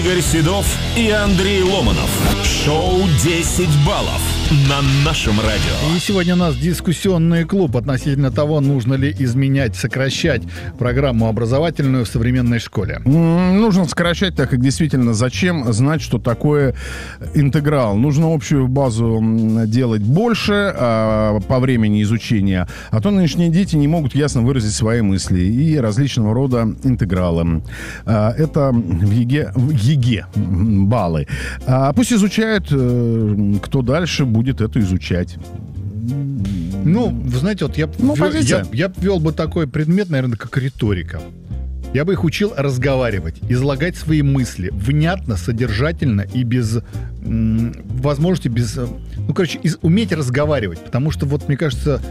Игорь Седов и Андрей Ломанов. Шоу «10 баллов» на нашем радио. И сегодня у нас дискуссионный клуб относительно того, нужно ли изменять, сокращать программу образовательную в современной школе. Нужно сокращать, так как действительно зачем знать, что такое интеграл. Нужно общую базу делать больше по времени изучения, а то нынешние дети не могут ясно выразить свои мысли и различного рода интегралы. Это в ЕГЭ баллы. Пусть изучают, кто дальше будет это изучать. Ну, вы знаете, вот я ввел бы такой предмет, наверное, как риторика. Я бы их учил разговаривать, излагать свои мысли внятно, содержательно и без возможности, уметь разговаривать. Потому что, вот, мне кажется,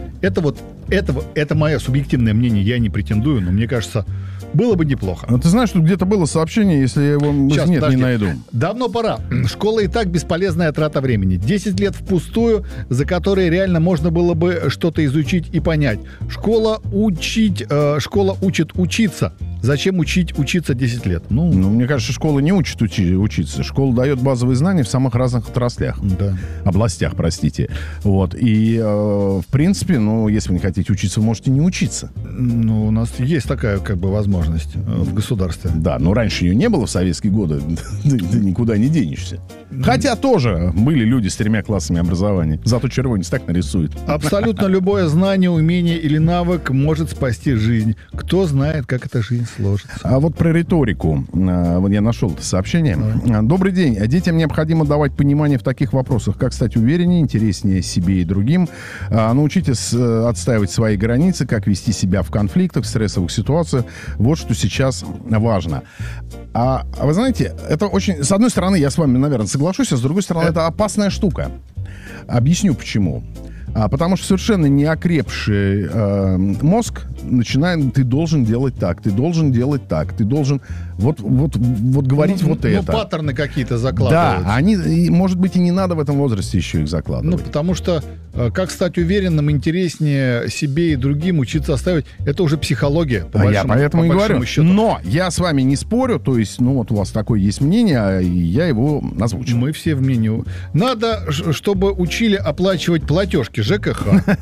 это мое субъективное мнение, я не претендую, но мне кажется, было бы неплохо. А ты знаешь, что где-то было сообщение, если я его не найду. Давно пора. Школа и так бесполезная трата времени. 10 лет впустую, за которые реально можно было бы что-то изучить и понять. Школа учит учиться. Зачем учиться 10 лет? Ну, мне кажется, школа не учит учиться. Школа дает базовые знания в самых разных отраслях. Да. Областях, простите. Вот. И, в принципе, если вы не хотите учиться, вы можете не учиться. Ну, у нас есть такая, возможность в государстве. Да, но раньше ее не было в советские годы. Ты никуда не денешься. Хотя тоже были люди с 3 классами образования. Зато червонец так нарисует. Абсолютно любое знание, умение или навык может спасти жизнь. Кто знает, как эта жизнь сложится. А вот про риторику. Вот я нашел это сообщение. Добрый день. Детям необходимо давать понимание в таких вопросах, как стать увереннее, интереснее себе и другим. Научитесь отстаивать свои границы, как вести себя в конфликтах, в стрессовых ситуациях. Вот что сейчас важно. А вы знаете, это очень... С одной стороны, я с вами, наверное, соглашусь, а с другой стороны, это опасная штука. Объясню, почему. Потому что совершенно неокрепший мозг начинает, ты должен делать так, ты должен делать так, ты должен вот говорить это. Паттерны какие-то закладывать. Да, может быть, и не надо в этом возрасте еще их закладывать. Потому что как стать уверенным, интереснее себе и другим, учиться оставить, это уже психология. Я поэтому и говорю. Счету. Но я с вами не спорю, то есть, у вас такое есть мнение, и я его озвучу. Мы все в мнении. Надо, чтобы учили оплачивать платежки ЖКХ.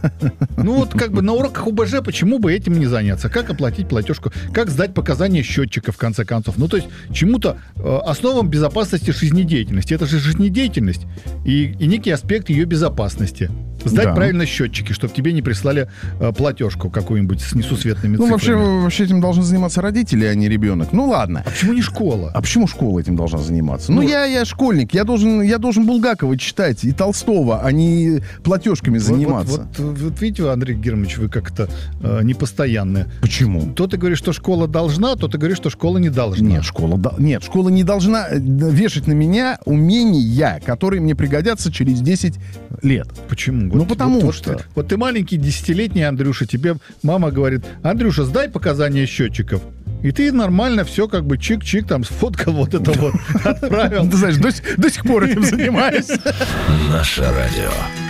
На уроках УБЖ почему бы этим не заняться? Как оплатить платежку? Как сдать показания счетчика, в конце концов? То есть, чему-то основам безопасности жизнедеятельности. Это же жизнедеятельность и некий аспект ее безопасности. Сдать правильно счетчики, чтобы тебе не прислали платежку какую-нибудь с несусветными цифрами. Вообще этим должны заниматься родители, а не ребенок. Ладно. А почему не школа? А почему школа этим должна заниматься? Я школьник, я должен Булгакова читать и Толстого, а не платежками заниматься. Вот видите, Андрей Германович, вы как-то непостоянны. Почему? То ты говоришь, что школа должна, то ты говоришь, что школа не должна. Нет, школа не должна вешать на меня умения, которые мне пригодятся через 10 лет. Почему? Потому что... Вот ты маленький, 10-летний, Андрюша, тебе мама говорит: Андрюша, сдай показания счетчиков. И ты нормально все чик-чик, сфоткал отправил. Ты знаешь, до сих пор этим занимаюсь. Наше радио.